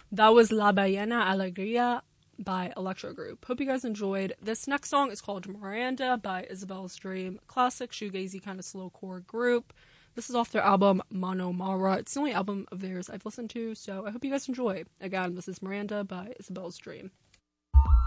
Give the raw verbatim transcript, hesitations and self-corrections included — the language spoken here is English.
That was La Ballena Alegría by Electro Group. Hope you guys enjoyed. This next song is called Miranda by Isabel's Dream. Classic shoegazy kind of slowcore group. This is off their album Mano Mara. It's the only album of theirs I've listened to, so I hope you guys enjoy. Again, this is Miranda by Isabel's Dream.